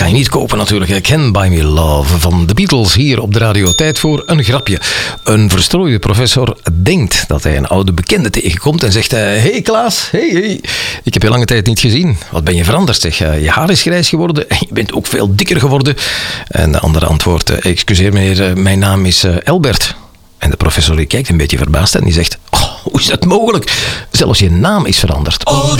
kan je niet kopen natuurlijk. Can Buy Me Love van de Beatles hier op de radio. Tijd voor een grapje. Een verstrooide professor denkt dat hij een oude bekende tegenkomt en zegt: hey Klaas, hey, ik heb je lange tijd niet gezien. Wat ben je veranderd, zeg. Je haar is grijs geworden en je bent ook veel dikker geworden. En de andere antwoordt: excuseer meneer, mijn naam is Albert. En de professor die kijkt een beetje verbaasd en die zegt: oh, hoe is dat mogelijk? Zelfs je naam is veranderd.